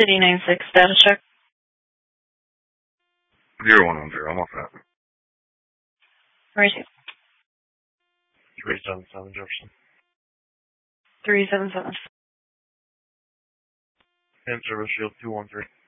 City 96 status check. 0110, I'm off that. Where is he? 377 Jefferson. 377. In service shield 213.